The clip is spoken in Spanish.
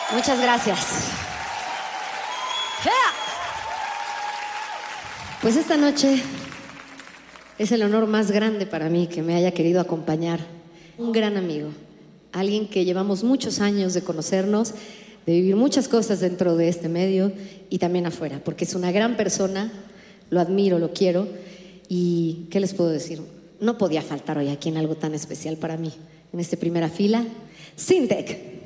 Muchas gracias. Pues esta noche es el honor más grande para mí que me haya querido acompañar un gran amigo, alguien que llevamos muchos años de conocernos, de vivir muchas cosas dentro de este medio y también afuera, porque es una gran persona, lo admiro, lo quiero y ¿qué les puedo decir? No podía faltar hoy aquí en algo tan especial para mí, en esta primera fila, Sintek.